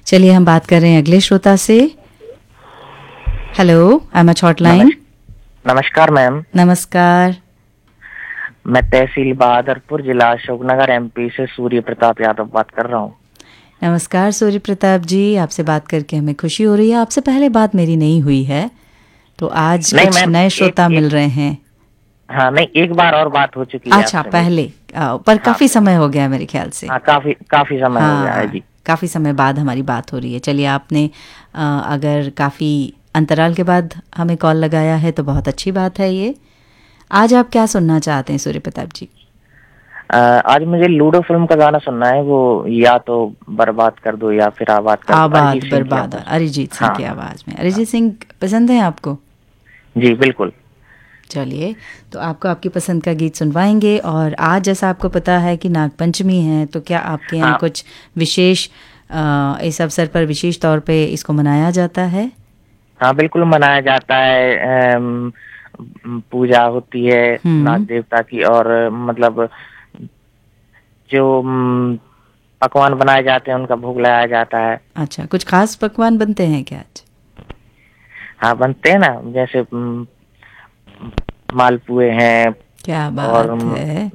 चलिए हम बात कर रहे हैं अगले श्रोता से। Hello, I am hotline. नमस्कार मैम। नमस्कार। मैं तहसील बहादुरपुर, जिला अशोकनगर, एमपी से सूर्य प्रताप यादव बात कर रहा हूँ। नमस्कार सूर्य प्रताप जी, आपसे बात करके हमें खुशी हो रही है। आपसे पहले बात मेरी नहीं हुई है, तो आज नहीं कुछ मैम, नए एक श्रोता एक मिल रहे हैं। हाँ नहीं, एक बार और बात हो चुकी है अच्छा, आपसे मेरी। पहले पर हाँ काफ़ी समय हो गया मेरे ख्याल से। हाँ, काफी काफी समय हो गया है हाँ, जी। काफ़ी समय बाद हमारी बात हो रही है। चलिए, आपने अगर काफ़ी अंतराल के बाद हमें कॉल लगाया है तो बहुत अच्छी बात है ये। आज आप क्या सुनना चाहते हैं सूर्य प्रताप जी? आज मुझे लूडो फिल्म का गाना सुनना है, वो या तो बर्बाद कर दो या फिर आबाद कर दो, आबाद अरिजीत सिंह की बर्बाद, आवाज। अरिजीत सिंह हाँ की हाँ आवाज़ में। हाँ। अरिजीत सिंह पसंद है आपको? जी बिल्कुल। चलिए, तो आपको आपकी पसंद का गीत सुनवाएंगे। और आज जैसा आपको पता है कि नागपंचमी है, तो क्या आपके यहाँ हाँ कुछ विशेष इस अवसर पर विशेष तौर पे इसको मनाया जाता है? हाँ, बिल्कुल मनाया जाता है। पूजा होती है नाग हुँ। देवता की, और मतलब जो पकवान बनाए जाते हैं उनका भोग लगाया जाता है। अच्छा, कुछ ख़ास पकवान बनते हैं क्या आज? हाँ बनते हैं ना, जैसे मालपुए हैं, क्या और बात है!